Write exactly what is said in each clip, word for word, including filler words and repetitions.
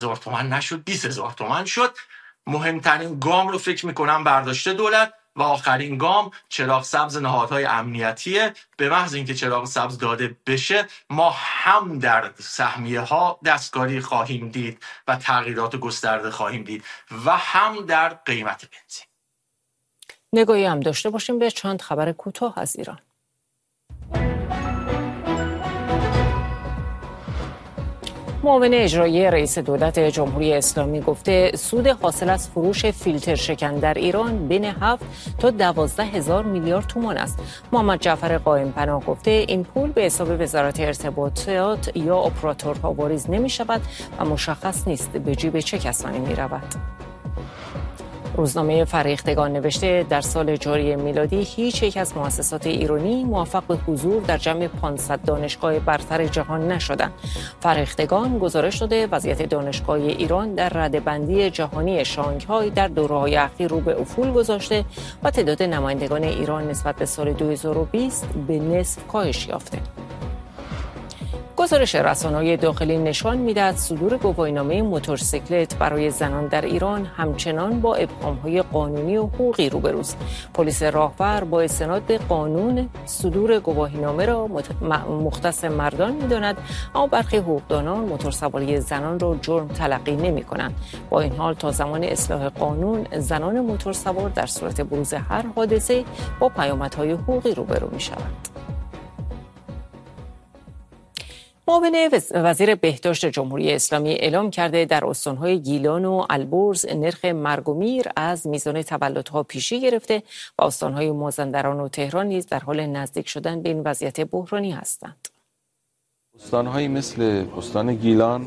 هزار تومان نشد، بیست هزار تومان شد. مهمترین گام رو فکر میکنم برداشته دولت و آخرین گام چراغ سبز نهادهای امنیتیه. به محض اینکه چراغ سبز داده بشه ما هم در سهمیه ها دستکاری خواهیم دید و تغییرات گسترده خواهیم دید و هم در قیمت بنزین. نگاهی هم داشته باشیم به چند خبر کوتاه از ایران. معاون اجرایی رئیس دولت جمهوری اسلامی گفته سود حاصل از فروش فیلتر شکن در ایران بین هفت تا دوازده هزار میلیارد تومان است. محمد جعفر قائم پناه گفته این پول به حساب وزارت ارتباطات یا اپراتورها واریز نمی شود و مشخص نیست به جیب چه کسانی می رود. روزنامه فرهیختگان نوشته در سال جاری میلادی هیچ یک از مؤسسات ایرانی موفق به حضور در جمع پانصد دانشگاه برتر جهان نشدند. فرهیختگان گزارش داده وضعیت دانشگاه ایران در رده‌بندی جهانی شانگهای در دوره‌های اخیر رو به افول گذاشته و تعداد نمایندگان ایران نسبت به سال دو هزار و بیست به نصف کاهش یافته. گزارش رسانه‌های داخلی نشان می‌دهد صدور گواهینامه موتورسیکلت برای زنان در ایران همچنان با ابهام‌های قانونی و حقوقی روبروست. پلیس راهور با استناد به قانون صدور گواهینامه را مختص مردان می‌داند، اما برخی حقوقدانان موتورسواری زنان را جرم تلقی نمی‌کنند. با این حال تا زمان اصلاح قانون زنان موتورسوار در صورت بروز هر حادثه با پیامدهای حقوقی روبرو می‌شوند. معاون وزیر بهداشت جمهوری اسلامی اعلام کرده در استان‌های گیلان و البرز نرخ مرگ و میر از میزان تولدها پیشی گرفته و استان‌های مازندران و تهران نیز در حال نزدیک شدن به این وضعیت بحرانی هستند. استان‌هایی مثل استان گیلان،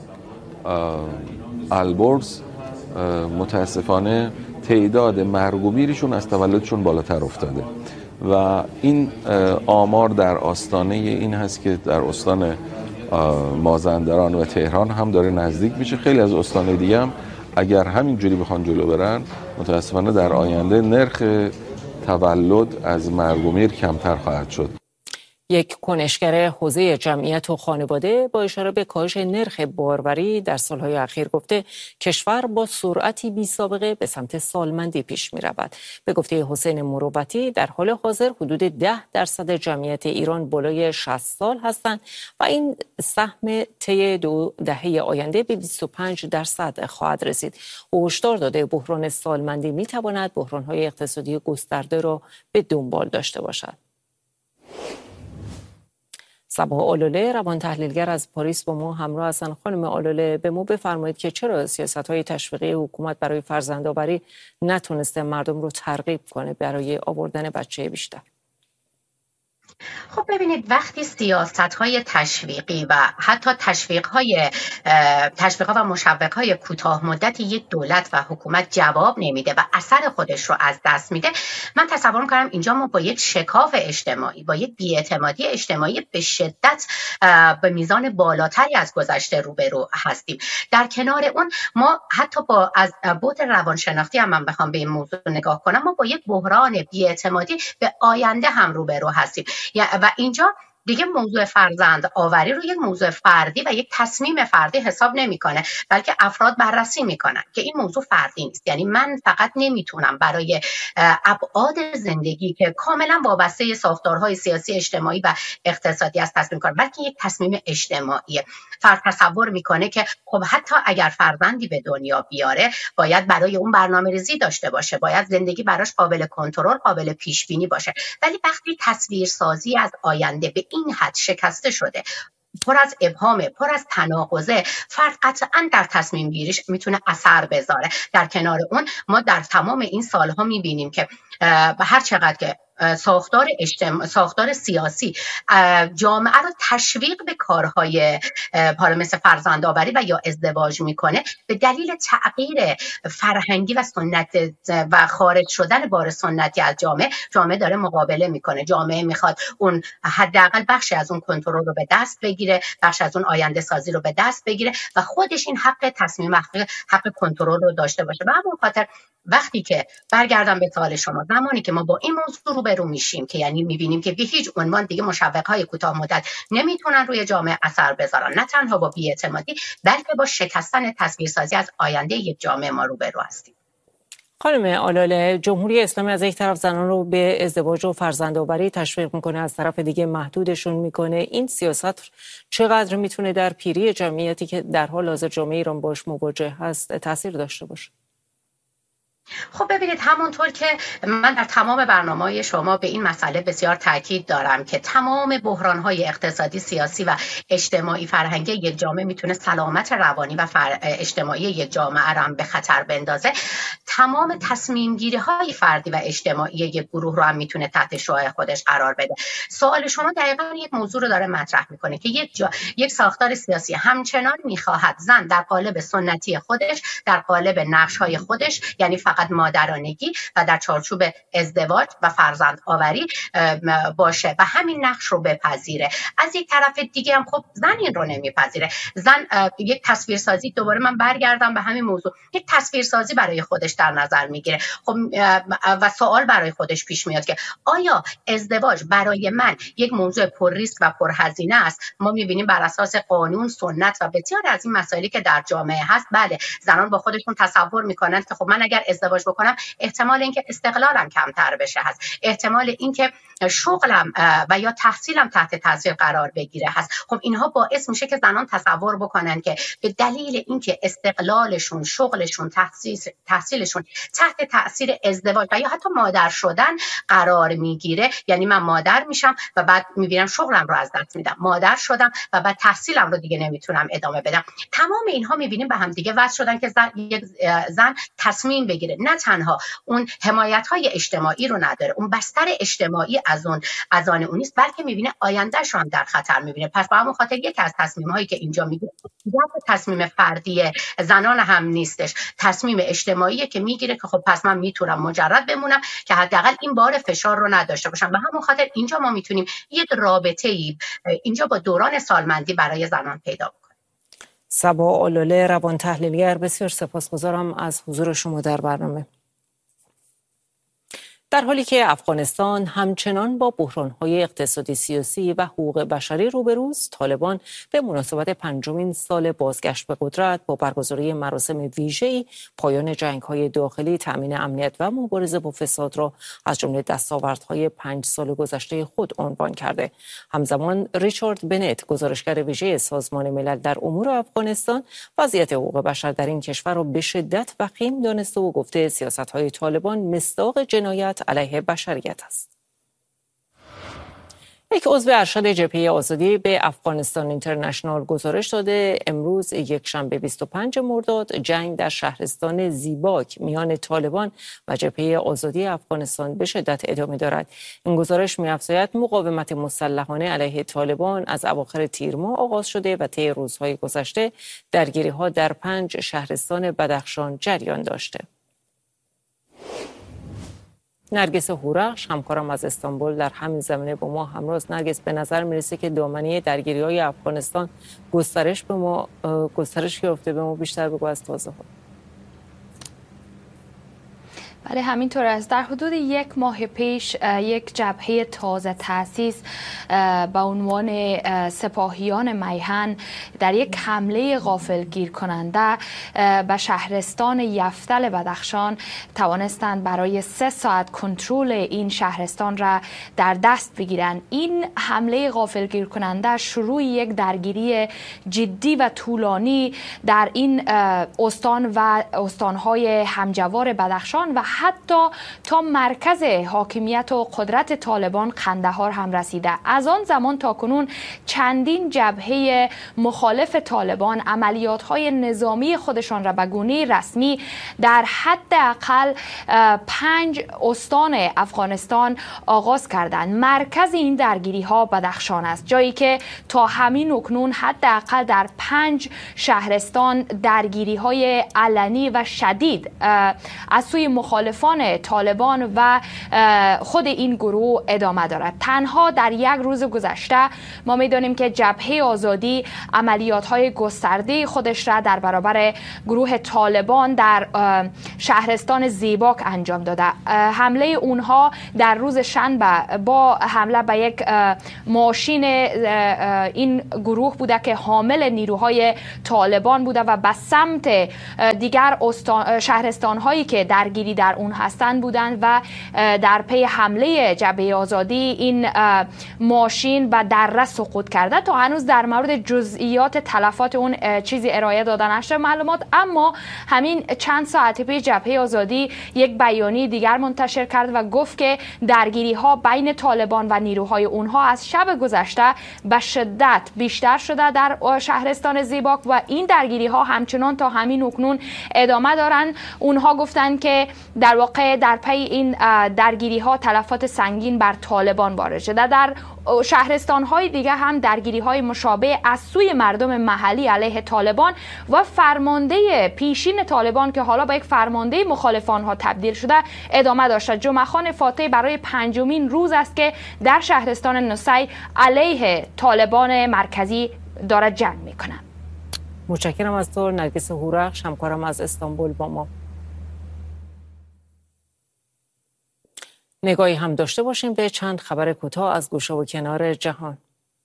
البرز متاسفانه تعداد مرگ و میرشون از تولدشون بالاتر افتاده و این آمار در آستانه این هست که در استان مازندران و تهران هم داره نزدیک میشه. خیلی از استان‌های دیگه هم اگر همین جوری بخوان جلو برن متاسفانه در آینده نرخ تولد از مرگ و میر کمتر خواهد شد. یک کنشگر حوزه جمعیت و خانواده با اشاره به کاهش نرخ باروری در سالهای اخیر گفته کشور با سرعتی بی سابقه به سمت سالمندی پیش می رود. به گفته حسین مروتی در حال حاضر حدود ده درصد جمعیت ایران بالای شصت سال هستند و این سهم طی دو دهه آینده به بیست و پنج درصد خواهد رسید. او هشدار داده بحران سالمندی می تواند بحران‌های اقتصادی گسترده را به دنبال داشته باشد. صباح آلوله روان تحلیلگر از پاریس با ما همراه هستند. خانم آلوله به ما بفرمایید که چرا سیاست‌های تشویقی حکومت برای فرزندآوری نتونسته مردم رو ترغیب کنه برای آوردن بچه بیشتر؟ خب ببینید وقتی سیاست‌های تشویقی و حتی تشویق‌های تشویق‌ها و مشوق‌های کوتاه مدت یک دولت و حکومت جواب نمیده و اثر خودش رو از دست میده، من تصور می‌کنم اینجا ما با یک شکاف اجتماعی، با یک بی‌اعتمادی اجتماعی به شدت به میزان بالاتری از گذشته روبرو هستیم. در کنار اون ما حتی با از بعد روانشناختی هم من بخوام به این موضوع نگاه کنم، ما با یک بحران بی‌اعتمادی به آینده هم روبرو هستیم و اینجا دیگه موضوع فرزند آوری رو یک موضوع فردی و یک تصمیم فردی حساب نمیکنه، بلکه افراد بررسی میکنن که این موضوع فردی نیست. یعنی من فقط نمیتونم برای ابعاد زندگی که کاملا وابسته ساختارهای سیاسی اجتماعی و اقتصادی است تصمیم کنم، بلکه یک تصمیم اجتماعیه. فرد تصور میکنه که خب حتی اگر فرزندی به دنیا بیاره باید برای اون برنامه‌ریزی داشته باشه، باید زندگی براش قابل کنترل، قابل پیش بینی باشه. ولی وقتی تصویرسازی از آینده به این حد شکسته شده، پر از ابهامه، پر از تناقضه، فرد قطعاً در تصمیم گیریش میتونه اثر بذاره. در کنار اون ما در تمام این سالها میبینیم که هر چقدر که ساختار اجتماع، ساختار سیاسی جامعه رو تشویق به کارهای حالا مثل فرزندآوری و یا ازدواج میکنه، به دلیل تغییر فرهنگی و سنت و خارج شدن بار سنتی از جامعه، جامعه داره مقابله میکنه. جامعه میخواد اون حداقل بخشی از اون کنترل رو به دست بگیره، بخشی از اون آینده سازی رو به دست بگیره و خودش این حق تصمیم، حق, حق کنترل رو داشته باشه. و همون خاطر وقتی که برگردم به سوال شما، زمانی که ما با این موضوع روبرو میشیم که یعنی میبینیم که به هیچ عنوان دیگه مشوق‌های کوتاه مدت نمیتونن روی جامعه اثر بذارن، نه تنها با بی‌اعتمادی بلکه با شکستن تصویرسازی از آینده یک جامعه ما روبرو هستیم. خانم آلاله، جمهوری اسلامی از یک طرف زنان رو به ازدواج و فرزندآوری تشویق میکنه، از طرف دیگه محدودشون میکنه. این سیاست چقدر میتونه در پیری جمعیتی که در حال حاضر جامعه ایران باش مواجه هست تاثیر داشته باشه؟ خب ببینید، همونطور که من در تمام برنامه‌های شما به این مسئله بسیار تاکید دارم که تمام بحران‌های اقتصادی، سیاسی و اجتماعی فرهنگی یک جامعه میتونه سلامت روانی و فر... اجتماعی یک جامعه را هم به خطر بندازه، تمام تصمیم گیری های فردی و اجتماعی یک گروه رو هم میتونه تحت شعاع خودش قرار بده. سوال شما دقیقاً یک موضوع رو داره مطرح میکنه که یک جا... یک ساختار سیاسی همچنان میخواهد زن در قالب سنتی خودش، در قالب نقش های خودش، یعنی فقط مادرانگی و در چارچوب ازدواج و فرزند آوری باشه و همین نقش رو بپذیره. از یک طرف دیگه هم خب زن این رو نمیپذیره. زن یک تصویرسازی، دوباره من برگردم به همین موضوع، یک تصویرسازی برای خودش در نظر میگیره. خب و سوال برای خودش پیش میاد که آیا ازدواج برای من یک موضوع پر ریسک و پرهزینه است؟ ما میبینیم بر اساس قانون، سنت و بسیار از این مسائلی که در جامعه هست، بله زنان با خودشون تصور میکنن که خب من اگر ازدواج بکنم احتمال اینکه استقلالم کمتر بشه هست، احتمال اینکه شغلم و یا تحصیلم تحت تاثیر قرار بگیره هست. خب اینها باعث میشه که زنان تصور بکنن که به دلیل اینکه استقلالشون، شغلشون، تحصیل تحصیلشون تحت تاثیر ازدواج و یا حتی مادر شدن قرار میگیره، یعنی من مادر میشم و بعد میبینم شغلم رو از دست میدم، مادر شدم و بعد تحصیلم رو دیگه نمیتونم ادامه بدم. تمام اینها میبینیم به هم دیگه وصل شدن که زن یک زن تصمیم بگیره، نه تنها اون حمایت‌های اجتماعی رو نداره، اون بستر اجتماعی از اون از آن اون نیست، بلکه میبینه آیندهش رو هم در خطر میبینه. پس به همون خاطر یکی از تصمیم‌هایی که اینجا میگیره تصمیم فردی زنان هم نیستش، تصمیم اجتماعی که میگیره که خب پس من میتونم مجرد بمونم که حداقل این بار فشار رو نداشته باشم. به همون خاطر اینجا ما میتونیم یک رابطه‌ای اینجا با دوران سالمندی برای زنان پیدا کنیم. صبا آلاله، روان تحلیلگر، بسیار سپاسگزارم از حضور شما در برنامه. در حالی که افغانستان همچنان با بحران‌های اقتصادی، سیاسی و حقوق بشری روبروست، طالبان به مناسبت پنجمین سال بازگشت به قدرت با برگزاری مراسم ویژه‌ای پایان جنگ‌های داخلی، تأمین امنیت و مبارزه با فساد را از جمله دستاوردهای پنج سال گذشته خود عنوان کرده. همزمان ریچارد بنت، گزارشگر ویژه سازمان ملل در امور افغانستان، وضعیت حقوق بشر در این کشور را به شدت وخیم دانسته و گفته سیاست‌های طالبان مصداق جنایت علیه بشریت است. یک عضو ارشد جبهه آزادی به افغانستان اینترنشنال گزارش داده امروز یک شنبه بیست و پنجم مرداد جنگ در شهرستان زیباک میان طالبان و جبهه آزادی افغانستان به شدت ادامه دارد. این گزارش می‌افزاید مقاومت مسلحانه علیه طالبان از اواخر تیر ماه آغاز شده و طی روزهای گذشته درگیری‌ها در پنج شهرستان بدخشان جریان داشته. نرگس هورخش، همکارم از استانبول، در همین زمینه با ما همراه است. نرگس، به نظر میرسه که دامنه درگیری‌های افغانستان گسترش به ما گسترش یافته. به ما بیشتر بگو از تازه‌ها. بله همینطور است. در حدود یک ماه پیش یک جبهه تازه تأسیس به عنوان سپاهیان میهن در یک حمله غافلگیر کننده به شهرستان یفتل بدخشان توانستند برای سه ساعت کنترل این شهرستان را در دست بگیرند. این حمله غافلگیر کننده شروع یک درگیری جدی و طولانی در این استان و استانهای همجوار بدخشان و حتی تا مرکز حاکمیت و قدرت طالبان قندهار هم رسیده. از آن زمان تا کنون چندین جبهه مخالف طالبان عملیات‌های نظامی خودشان را به گونه رسمی در حداقل پنج استان افغانستان آغاز کردند. مرکز این درگیری‌ها بدخشان است، جایی که تا همین اکنون حداقل در پنج شهرستان درگیری‌های علنی و شدید از سوی مخالف مخالفان طالبان و خود این گروه ادامه دارد. تنها در یک روز گذشته ما می‌دانیم که جبهه آزادی عملیات‌های گسترده خودش را در برابر گروه طالبان در شهرستان زیباک انجام داده. حمله اونها در روز شنبه با حمله به یک ماشین این گروه بوده که حامل نیروهای طالبان بوده و به سمت دیگر شهرستان‌هایی که درگیری در اون هستند بودند و در پی حمله جبهه آزادی این ماشین به دره سقوط کرده. تا هنوز در مورد جزئیات تلفات اون چیزی ارائه داده نشده معلومات، اما همین چند ساعت پیش جبهه آزادی یک بیانیه دیگر منتشر کرد و گفت که درگیری ها بین طالبان و نیروهای اونها از شب گذشته به شدت بیشتر شده در شهرستان زیباک و این درگیری ها همچنان تا همین اکنون ادامه دارند. اونها گفتند که در واقع در پی این درگیری ها تلفات سنگین بر طالبان وارد شده. در شهرستان های دیگه هم درگیری های مشابه از سوی مردم محلی علیه طالبان و فرمانده پیشین طالبان که حالا با یک فرمانده مخالفان ها تبدیل شده ادامه داشته. جمعه خان فاتح برای پنجمین روز است که در شهرستان نوسی علیه طالبان مرکزی داره جنگ میکنه. متشکرم از تو نرگس هورخش، همکارم از استانبول با ما. نگاهی هم داشته باشیم به چند خبر کوتاه از گوشه و کنار جهان.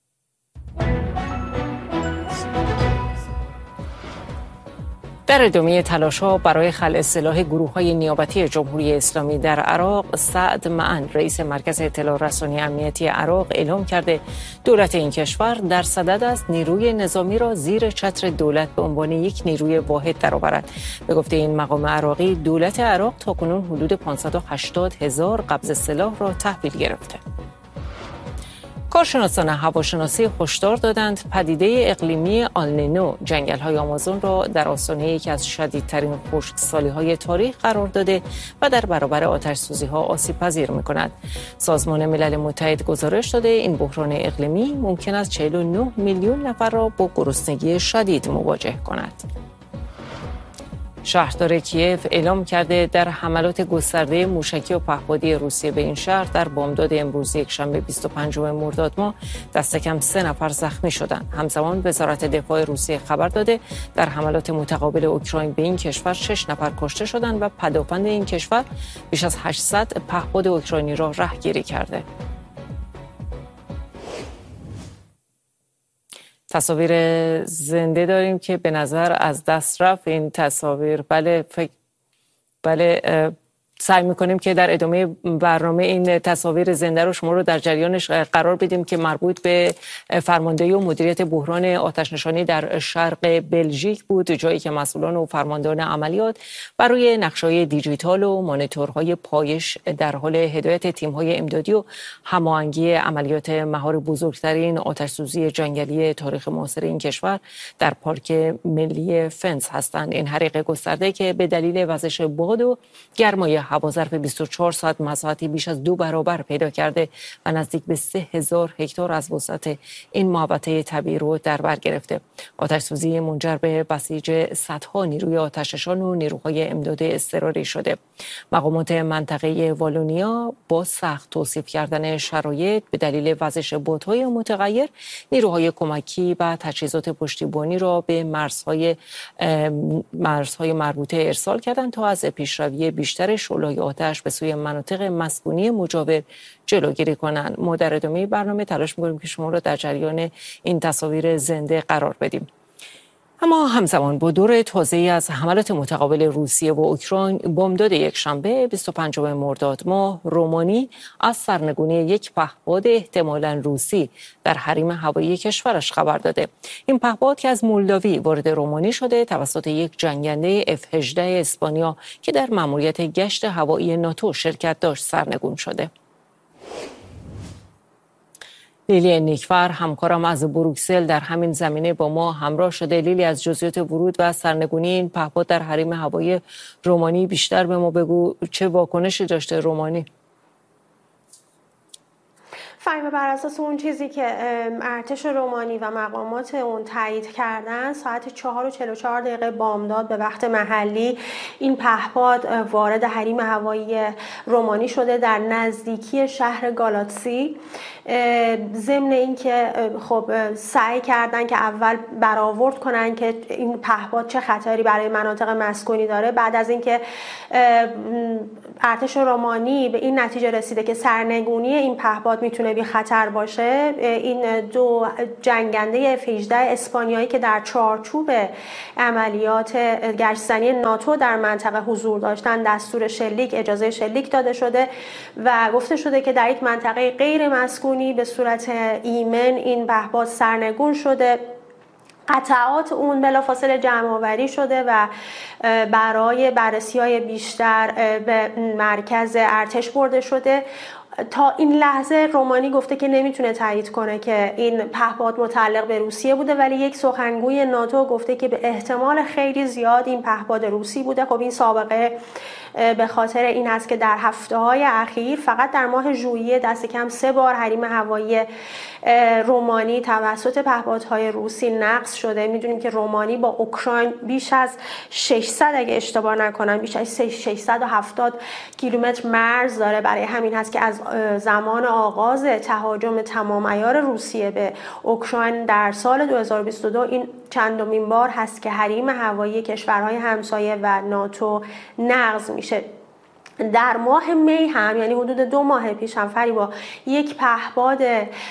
در ادامه تلاش‌ها برای خلع سلاح گروه‌های نیابتی جمهوری اسلامی در عراق، سعد معن رئیس مرکز اطلاع رسانی امنیتی عراق اعلام کرده دولت این کشور در صدد است نیروی نظامی را زیر چتر دولت به عنوان یک نیروی واحد درآورد. به گفته این مقام عراقی، دولت عراق تاکنون حدود پانصد و هشتاد هزار قبض سلاح را تحویل گرفته. کارشناسان هواشناسی هشدار دادند پدیده اقلیمی آلنینو جنگل‌های آمازون را در آستانه یکی از شدیدترین خشکسالی‌های تاریخ قرار داده و در برابر آتش‌سوزی‌ها آسیب‌پذیر می‌کند. سازمان ملل متحد گزارش داده این بحران اقلیمی ممکن است چهل و نه میلیون نفر را با گرسنگی شدید مواجه کند. شهردار کیف اعلام کرده در حملات گسترده موشکی و پهپادی روسیه به این شهر در بامداد امروز یکشنبه بیست و پنجم مرداد ماه دست کم سه نفر زخمی شدند. همزمان وزارت دفاع روسیه خبر داده در حملات متقابل اوکراین به این کشور شش نفر کشته شدند و پدافند این کشور بیش از هشتصد پهپاد اوکراینی را رهگیری کرده. تصاویر زنده داریم که به نظر از دست رفت این تصاویر. بله فکر بله سعی میکنیم که در ادامه برنامه این تصاویر زنده رو شما رو در جریانش قرار بدیم که مربوط به فرماندهی و مدیریت بحران آتش‌نشانی در شرق بلژیک بود، جایی که مسئولان و فرماندهان عملیات برای نقشه‌های دیجیتال و مانیتورهای پایش در حال هدایت تیم‌های امدادی و هماهنگی عملیات مهار بزرگترین آتش‌سوزی جنگلی تاریخ معاصر این کشور در پارک ملی فنز هستند. این حریق گسترده که به دلیل وزش باد و گرمای هوا ظرف بیست و چهار ساعت مساحتی بیش از دو برابر پیدا کرده و نزدیک به سه هزار هکتار از وسعت این محوطه طبیعی رو در بر گرفته. آتش سوزی منجر به بسیج صدها نیروی آتش‌نشان و نیروهای امداد اضطراری شده. مقامات منطقه والونیا با سخت توصیف کردن شرایط به دلیل وزش بادهای متغیر نیروهای کمکی و تجهیزات پشتیبانی را به مرزهای مرزهای مربوطه ارسال کردند تا از پیشروی بیشتر شعله‌های آتش به سوی مناطق مسکونی مجاور جلوگیری کنند. ما در ادامه برنامه تلاش می‌کنیم که شما را در جریان این تصاویر زنده قرار بدیم. اما همزمان با دور تازه‌ای از حملات متقابل روسیه و اوکراین، بامداد یکشنبه بیست و پنجم مرداد ماه رومانی از سرنگونی یک پهپاد احتمالاً روسی در حریم هوایی کشورش خبر داده. این پهپاد که از مولداوی وارد رومانی شده توسط یک جنگنده اف هجده اسپانیا که در مأموریت گشت هوایی ناتو شرکت داشت سرنگون شده. لیلی نیکفر همکارم از بروکسل در همین زمینه با ما همراه شده. لیلی، از جزئیات ورود و سرنگونی این پهپاد در حریم هوایی رومانی بیشتر به ما بگو. چه واکنشی داشته رومانی؟ فهیمه، بر اساس اون چیزی که ارتش رومانی و مقامات اون تایید کردن، ساعت چهار و چهل و چهار دقیقه بامداد به وقت محلی این پهپاد وارد حریم هوایی رومانی شده در نزدیکی شهر گالاتسی. ضمن اینکه خب سعی کردن که اول برآورد کنن که این پهپاد چه خطری برای مناطق مسکونی داره. بعد از اینکه ارتش رومانی به این نتیجه رسیده که سرنگونی این پهپاد میتونه بی خطر باشه، این دو جنگنده اف هجده اسپانیایی که در چارچوب عملیات گشتزنی ناتو در منطقه حضور داشتن دستور شلیک، اجازه شلیک داده شده و گفته شده که در یک منطقه غیر مسکونی به صورت ایمن این پهپاد سرنگون شده. قطعات اون بلافاصله جمع‌آوری شده و برای بررسی‌های بیشتر به مرکز ارتش برده شده. تا این لحظه رومانی گفته که نمیتونه تایید کنه که این پهپاد متعلق به روسیه بوده، ولی یک سخنگوی ناتو گفته که به احتمال خیلی زیاد این پهپاد روسی بوده. خب این سابقه به خاطر این هست که در هفته‌های اخیر فقط در ماه ژوئیه دست کم سه بار حریم هوایی رومانی توسط پهپادهای روسی نقض شده. میدونیم که رومانی با اوکراین بیش از ششصد، اگه اشتباه نکنم بیش از ششصد و هفتاد کیلومتر مرز داره. برای همین هست که از زمان آغاز تهاجم تمام عیار روسیه به اوکراین در سال دو هزار و بیست و دو این چندمین بار هست که حریم هوایی کشورهای همسایه و ناتو نقض میشه. در ماه می هم، یعنی حدود دو ماه پیش هم، فریبا، یک پهپاد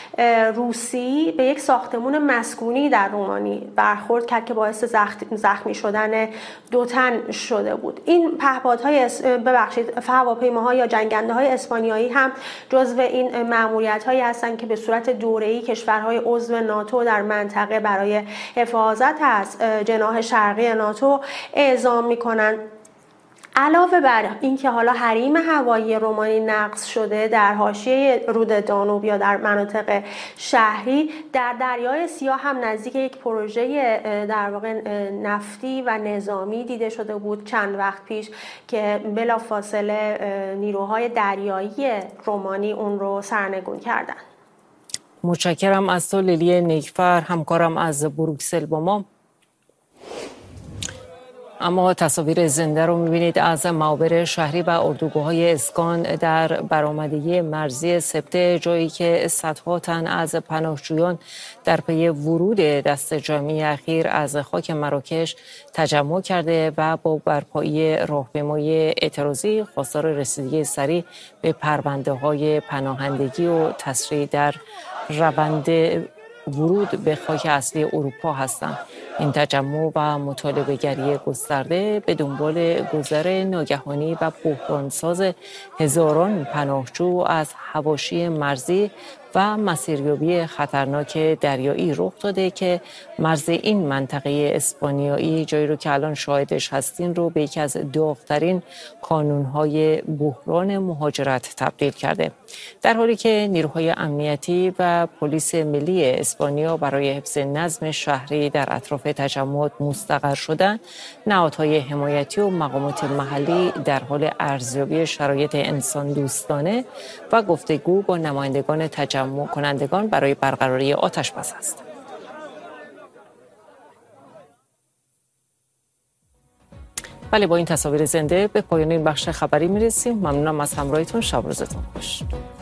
روسی به یک ساختمون مسکونی در رومانی برخورد کرد که باعث زخمی شدن دو تن شده بود. این پهپادهای ببخشید هواپیماها یا جنگنده‌های اسپانیایی هم جزو این مأموریت‌هایی هستند که به صورت دوره‌ای کشورهای عضو ناتو در منطقه برای حفاظت از جناح شرقی ناتو اعزام می‌کنند. علاوه بر اینکه حالا حریم هوایی رومانی نقض شده در حاشیه رود دانوب یا در مناطق شهری، در دریای سیاه هم نزدیک یک پروژه در واقع نفتی و نظامی دیده شده بود چند وقت پیش که بلافاصله نیروهای دریایی رومانی اون رو سرنگون کردن. متشکرم از تو لیلی نیکفر، همکارم از بروکسل با ما. اما تصاویر زنده رو می‌بینید از معابر شهری و اردوگاه‌های اسکان در برآمدگی مرزی سبته، جایی که صدها تن از پناهجویان در پی ورود دست جمعی اخیر از خاک مراکش تجمع کرده و با برپایی راهپیمای اعتراضی خواستار رسیدگی سریع به پرونده‌های پناهندگی و تسریع در روند ورود به خاک اصلی اروپا هستند. این تجمع و مطالبه‌گری گسترده به دنبال گذر ناگهانی و بحرانساز هزاران پناهجو از حواشی مرزی و مسیریابی خطرناک دریایی رخ داده که مرز این منطقه اسپانیایی، جایی رو که الان شاهدش هستین، رو به یکی از داغ‌ترین کانون‌های بحران مهاجرت تبدیل کرده. در حالی که نیروهای امنیتی و پلیس ملی اسپانیا برای حفظ نظم شهری در اطراف تجمعات مستقر شدند، نهادهای حمایتی و مقامات محلی در حال ارزیابی شرایط انسان دوستانه و گفتگو با نمایندگان تجمع کنندگان برای برقراری آتش بس است. بله، با این تصاویر زنده به پایان این بخش خبری میرسیم. ممنونم از همراهیتون. شب روزتون خوش.